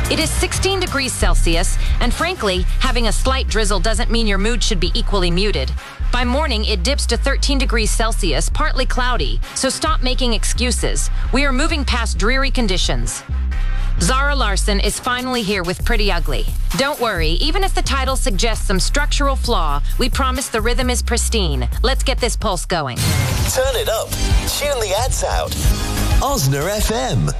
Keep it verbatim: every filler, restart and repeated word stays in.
It is sixteen degrees Celsius, and frankly, having a slight drizzle doesn't mean your mood should be equally muted. By morning, it dips to thirteen degrees Celsius, partly cloudy, so stop making excuses. We are moving past dreary conditions. Zara Larsson is finally here with Pretty Ugly. Don't worry, even if the title suggests some structural flaw, we promise the rhythm is pristine. Let's get this pulse going. Turn it up. Tune the ads out. Osner F M.